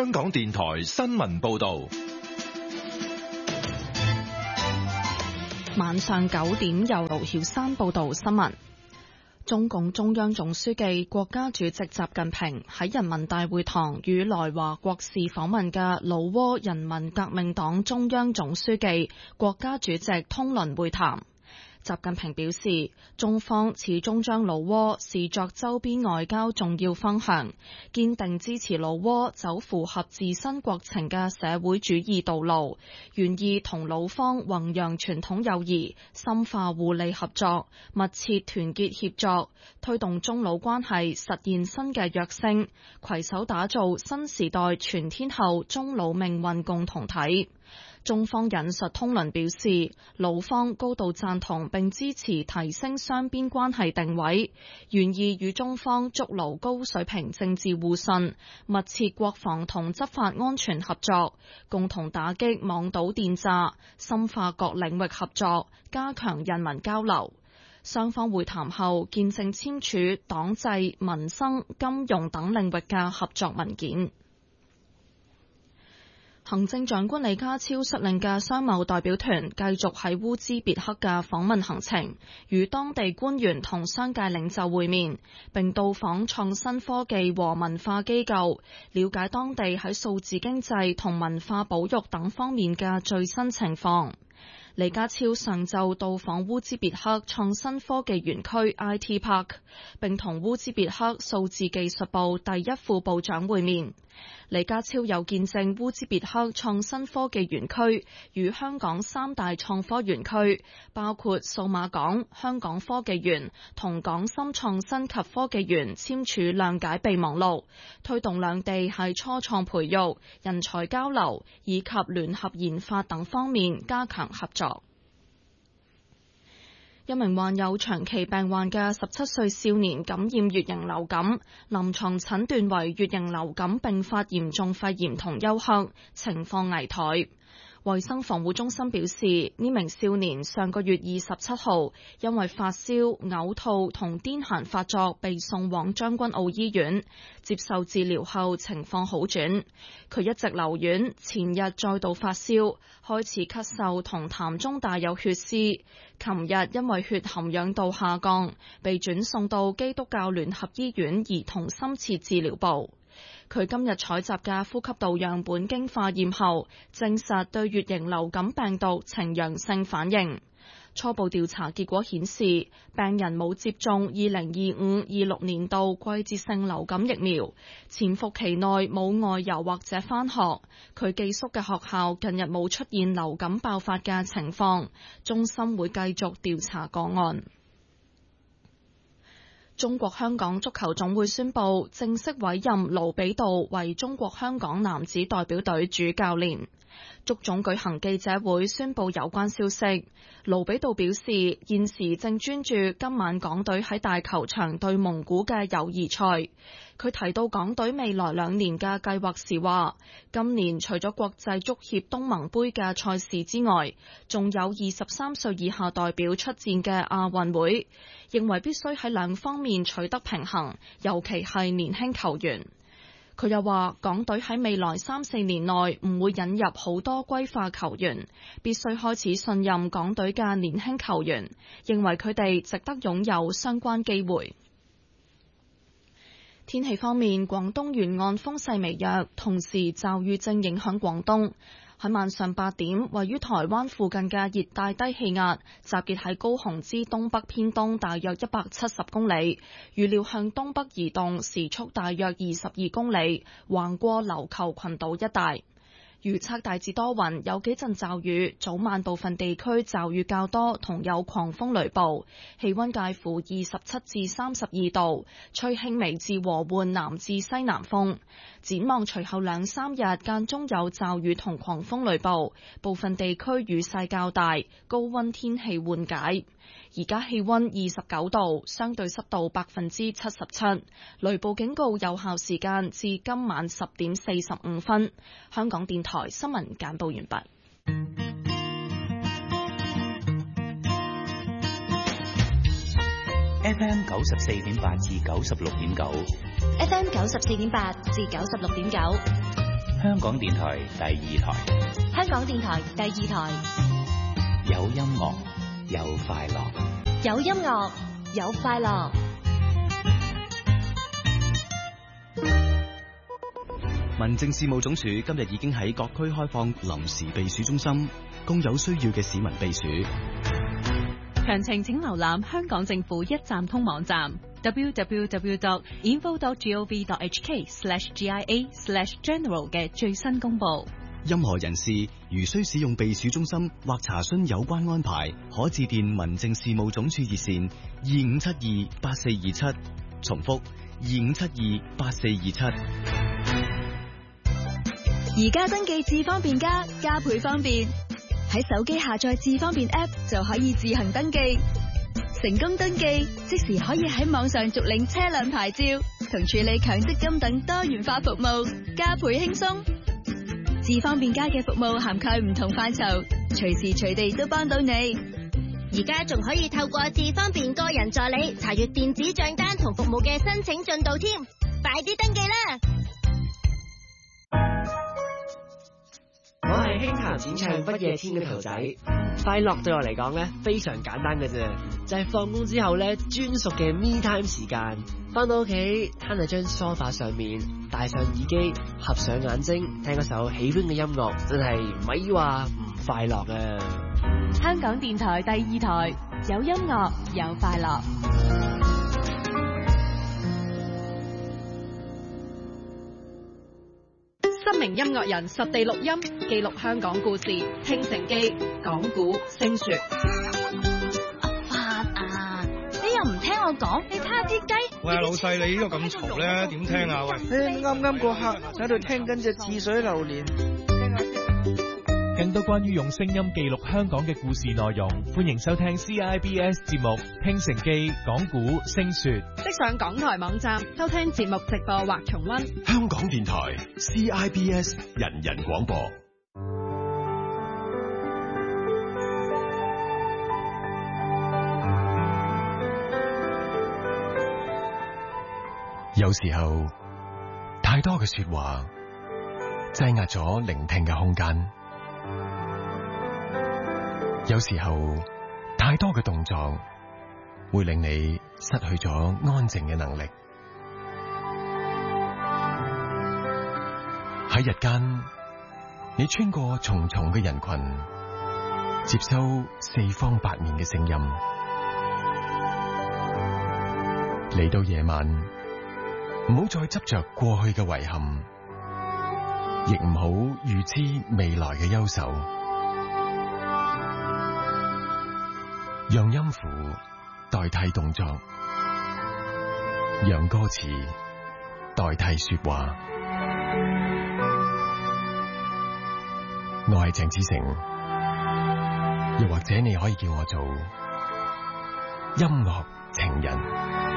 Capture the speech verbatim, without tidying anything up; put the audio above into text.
香港電台新聞報道。 晚上九點由盧曉山報道新聞。中共中央總書記、國家主席習近平喺人民大會堂與來華國事訪問嘅老撾人民革命黨中央總書記、國家主席通倫會談。習近平表示，中方始終將老撾視作周邊外交重要方向，堅定支持老撾走符合自身國情嘅社會主義道路，願意同老方弘揚傳統友誼，深化互利合作，密切團結協作，推動中老關係實現新嘅躍升，攜手打造新時代全天候中老命運共同體。中方引述通倫表示，老方高度贊同並支持提升雙邊關係定位，願意與中方築牢高水平政治互信，密切國防同執法安全合作，共同打擊網賭電詐，深化各領域合作，加強人民交流。雙方會談後見證簽署黨制、民生、金融等領域嘅合作文件。行政長官李家超率領嘅商貿代表團繼續喺烏茲別克嘅訪問行程，與當地官員同商界領袖會面，並到訪創新科技和文化機構，了解當地喺數字經濟同文化保育等方面嘅最新情況。李家超上晝到訪烏茲別克創新科技園區 I T Park， 並同烏茲別克數字技術部第一副部長會面。李家超又見證烏茲別克創新科技園區與香港三大創科園區，包括數碼港、香港科技園同港深創新及科技園簽署諒解備忘錄，推動兩地喺初創培育、人才交流以及聯合研發等方面加強合作。一名患有長期病患嘅十七歲少年感染乙型流感，臨床診斷為乙型流感併發嚴重肺炎同休克，情況危殆。衛生防護中心表示，呢名少年上個月二十七號因為發燒、嘔吐同癲癇發作被送往將軍澳醫院接受治療後情況好轉。佢一直留院，前日再度發燒，開始咳嗽同痰中帶有血絲。琴日因為血含氧度下降，被轉送到基督教聯合醫院兒童深切治療部。佢今日採集嘅呼吸道樣本經化驗後，證實對乙型流感病毒呈陽性反應。初步調查結果顯示，病人冇接種二零二五、二六年度季節性流感疫苗，潛伏期內冇外遊或者返學。佢寄宿嘅學校近日冇出現流感爆發嘅情況，中心會繼續調查個案。中國香港足球總會宣布正式委任盧比道為中國香港男子代表隊主教練。足總舉行記者會宣布有關消息。盧比道表示，現時正專注今晚港隊喺大球場對蒙古嘅友誼賽。佢提到港隊未來兩年嘅計劃時話，今年除咗國際足協東盟杯嘅賽事之外，仲有二十三歲以下代表出戰嘅亞運會，認為必須喺兩方面取得平衡，尤其係年輕球員。佢又話，港隊喺未來三四年內唔會引入好多歸化球員，必須開始信任港隊嘅年輕球員，認為佢哋值得擁有相關機會。天氣方面，廣東沿岸風勢微弱，同時驟雨正影響廣東。喺晚上八點，位於台灣附近嘅熱帶低氣壓集結喺高雄之東北偏東大約一百七十公里，預料向東北移動，時速大約二十二公里，橫過琉球群島一帶。預測大致多雲，有幾陣驟雨，早晚部分地區驟雨較多，同有狂風雷暴。氣溫介乎二十七至三十二度，吹輕微至和緩南至西南風。展望隨後兩三日間中有驟雨同狂風雷暴，部分地區雨勢較大，高溫天氣緩解。而家氣溫二十九度，相對濕度百分之七十七，雷暴警告有效時間至今晚十點四十五分。香港電台新聞簡報完畢。 F M 九十四點八至九十六點九，F M 九十四點八至九十六點九， 香港電台第二台， 香港電台第二台， 有音樂，有快樂， 有音樂，有快樂。 民政事務總署今日已經喺各區開放臨時避暑中心，供有需要嘅市民避暑。 詳情請瀏覽香港政府一站通網站 double-u double-u double-u dot info dot gov dot h k slash G I A slash general 嘅最新公佈。 任何人士如需使用避暑中心或查詢有關安排，可致電民政事務總署熱線二五七二八四二七，重複二五七二八四二七。 而家登記智方便加，加倍方便。喺手機下載智方便 App 就可以自行登記，成功登記即時可以喺網上續領車輛牌照同處理強積金等多元化服務，加倍輕鬆。智方便加嘅服務涵蓋唔同範疇，隨時隨地都幫到你。 而家仲可以透過智方便個人助理查閱電子賬單同服務嘅申請進度添，快啲登記啦！ 我係輕彈演唱不夜天嘅頭仔，快樂對我嚟講咧非常簡單嘅啫，就係放工之後咧專屬嘅 me time 時間，翻到屋企攤喺張梳化上面，戴上耳機，合上眼睛，聽嗰首喜歡嘅音樂，真係唔係話唔快樂啊！ 香港電台第二台，有音樂，有快樂。知名音樂人實地錄音，記錄香港故事，聽城記，講古聲說。 阿發啊，你又唔聽我講，你睇下啲雞。 喂，老細，你呢個咁嘈咧，點聽啊？喂， 你啱啱個客喺度聽緊隻似水流年。 更多關於用聲音記錄香港嘅故事內容，歡迎收聽 C I B S 節目《聽城記》講古聲說。 即上港台網站收聽節目直播或重溫。 香港電台 C I B S 人人廣播。有時候太多嘅說話擠壓咗聆聽嘅空間。有時候太多嘅動作會令你失去咗安靜嘅能力。喺日間，你穿過重重嘅人群，接收四方八面嘅聲音。嚟到夜晚，唔好再執着過去嘅遺憾，亦唔好預知未來嘅憂愁。讓音符代替動作，讓歌詞代替說話。我係鄭子誠，又或者你可以叫我做音樂情人。